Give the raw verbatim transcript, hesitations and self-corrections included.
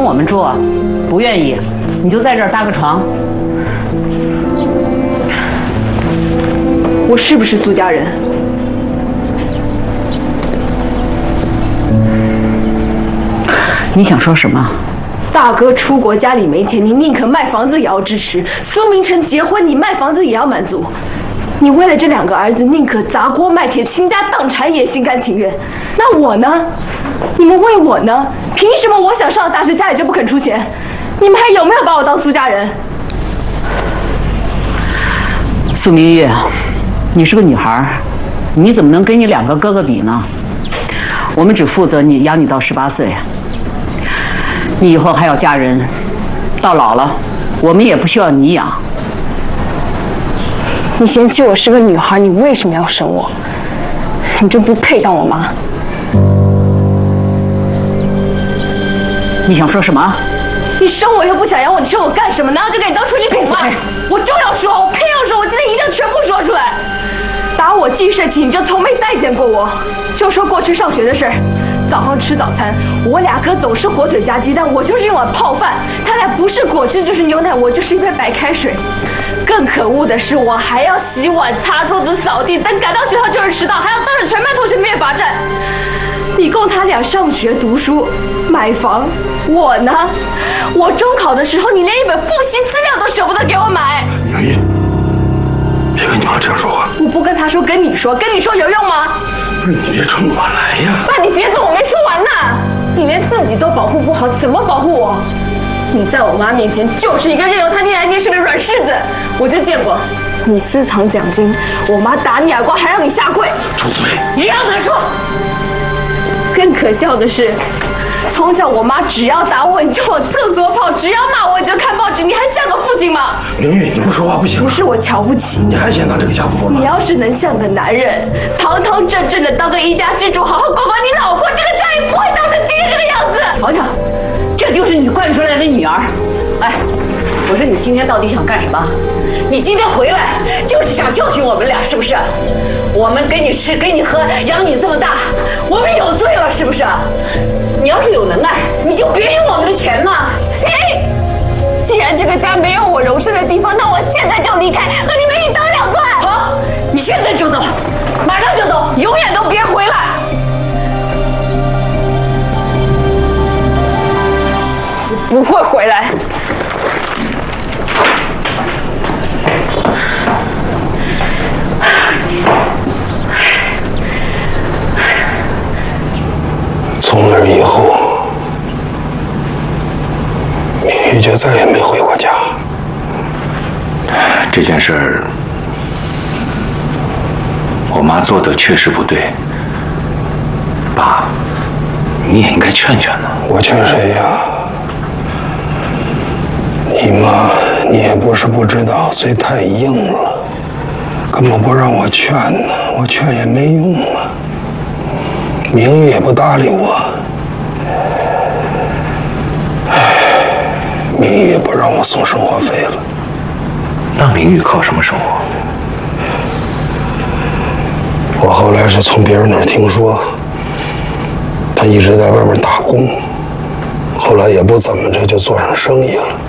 我们住？不愿意，你就在这儿搭个床。 我是不是苏家人？ 你想说什么？ 大哥出国家里没钱，你宁可卖房子也要支持；苏明成结婚，你卖房子也要满足。你为了这两个儿子，宁可砸锅卖铁、倾家荡产也心甘情愿。那我呢？你们为我呢？凭什么我想上了大学，家里就不肯出钱？你们还有没有把我当苏家人？ 苏明玉，你是个女孩，你怎么能跟你两个哥哥比呢？我们只负责你养你到十八岁。你以后还要嫁人，到老了，我们也不需要你养。 你嫌弃我是个女孩，你为什么要生我？你真不配当我妈。 你想说什么？ 你生我又不想养我，你生我干什么？难道就给你当出气品吗？我就要说，我偏要说，我今天一定要全部说出来。打我记事起，你就从没待见过我。就说过去上学的事儿。早上吃早餐，我俩哥总是火腿加鸡蛋，我就是一碗泡饭。他俩不是果汁就是牛奶，我就是一杯白开水。更可恶的是，我还要洗碗、擦桌子、扫地，等赶到学校就是迟到，还要当着全班同学的面罚站。你供他俩上学读书、买房，我呢？我中考的时候，你连一本复习资料都舍不得给我买。 杨毅，别跟你妈这样说话。 我不跟她说，跟你说，跟你说有用吗？ 不是，你别冲我来呀！ 爸，你别走，我没说完呢。你连自己都保护不好，怎么保护我？你在我妈面前就是一个任由她捏来捏去的软柿子。我就见过，你私藏奖金，我妈打你耳光，还让你下跪。 住嘴！ 你让她说。更可笑的是，从小我妈只要打我，你就往厕所跑；只要骂我，你就看报纸。你还像个父亲吗？ 明玉，你不说话不行。 不是我瞧不起你，还嫌他这个家不够吗？ 你要是能像个男人，堂堂正正的当个一家之主，好好管管你老婆，这个家也不会闹成今天这个样子。 瞧瞧，这就是你惯出来的女儿。哎，我说你今天到底想干什么？你今天回来就是想教训我们俩，是不是？我们给你吃给你喝，养你这么大，我们有罪了，是不是？你要是有能耐，你就别用我们的钱了。 行，既然这个家没有我容身的地方，那我现在就离开，和你们一刀两断。 好，你现在就走，马上就走，永远都别回来。 不会回来。 从那以后，明玉就再也没回过家。 这件事儿，我妈做的确实不对，爸，你也应该劝劝呢。 我劝谁呀？你妈，你也不是不知道，嘴太硬了，根本不让我劝呢，我劝也没用啊。明玉也不搭理我，唉，明玉也不让我送生活费了。 那明玉靠什么生活？ 我后来是从别人那儿听说，他一直在外面打工，后来也不怎么着就做上生意了。